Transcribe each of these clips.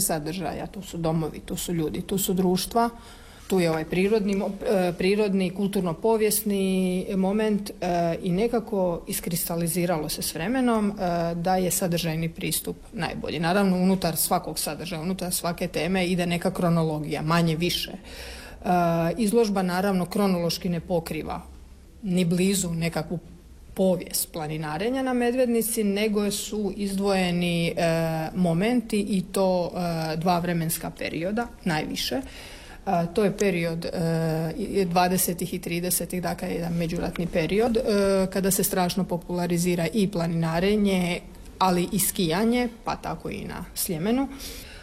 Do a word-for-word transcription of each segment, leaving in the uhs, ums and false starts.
sadržaja. Tu su domovi, tu su ljudi, tu su društva, tu je ovaj prirodni, prirodni kulturno-povijesni moment i nekako iskristaliziralo se s vremenom da je sadržajni pristup najbolji. Naravno, unutar svakog sadržaja, unutar svake teme ide neka kronologija, manje više. Izložba naravno kronološki ne pokriva ni blizu nekakvu povijest planinarenja na Medvednici, nego su izdvojeni momenti i to dva vremenska perioda, najviše. Uh, to je period uh, dvadesetih i tridesetih, dakle jedan međuratni period uh, kada se strašno popularizira i planinarenje, ali i skijanje, pa tako i na Sljemenu. Uh,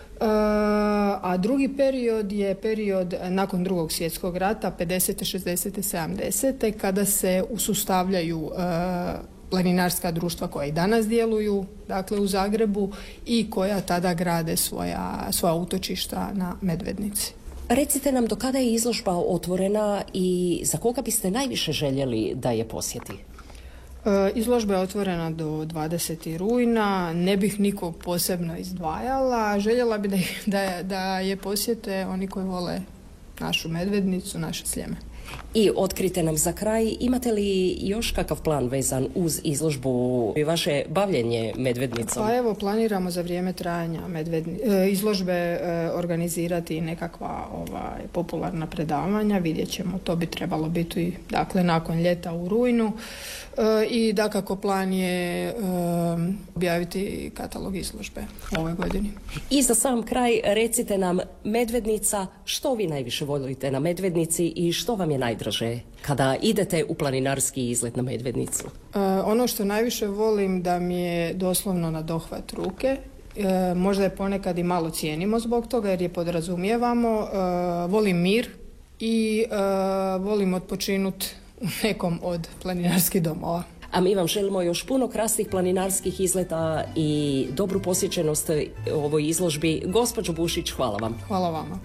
a drugi period je period nakon Drugog svjetskog rata, pedesete, šezdesete, sedamdesete, kada se usustavljaju uh, planinarska društva koja i danas djeluju, dakle u Zagrebu, i koja tada grade svoja, svoja utočišta na Medvednici. Recite nam do kada je izložba otvorena i za koga biste najviše željeli da je posjeti? E, izložba je otvorena do dvadesetog rujna, ne bih nikog posebno izdvajala, željela bi da, da, da je posjete oni koji vole našu Medvednicu, naše Sljeme. I otkrite nam za kraj, imate li još kakav plan vezan uz izložbu i vaše bavljenje Medvednicom? Pa evo, planiramo za vrijeme trajanja medvedni, e, izložbe e, organizirati nekakva ovaj, popularna predavanja, vidjet ćemo, to bi trebalo biti dakle nakon ljeta u rujnu e, i dakako plan je e, objaviti katalog izložbe u ovoj godini. I za sam kraj recite nam, Medvednica, što vi najviše volite na Medvednici i što vam je najdraže kada idete u planinarski izlet na Medvednicu? E, ono što najviše volim da mi je doslovno na dohvat ruke. E, možda je ponekad i malo cijenimo zbog toga jer je podrazumijevamo. E, volim mir i e, volim odpočinut u nekom od planinarskih domova. A mi vam želimo još puno krasnih planinarskih izleta i dobru posjećenost ovoj izložbi. Gospođo Bušić, hvala vam. Hvala vama.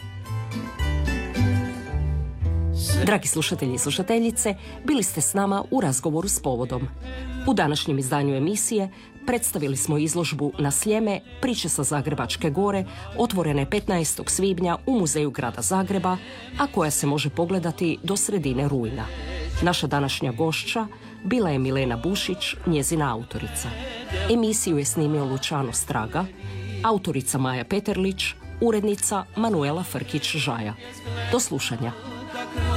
Dragi slušatelji i slušateljice, bili ste s nama u razgovoru s povodom. U današnjem izdanju emisije predstavili smo izložbu Na Sljeme, priče sa Zagrebačke gore, otvorene petnaestog svibnja u Muzeju grada Zagreba, a koja se može pogledati do sredine rujna. Naša današnja gošća bila je Milena Bušić, njezina autorica. Emisiju je snimio Luciano Straga, autorica Maja Peterlić, urednica Manuela Frkić-Žaja. Do slušanja.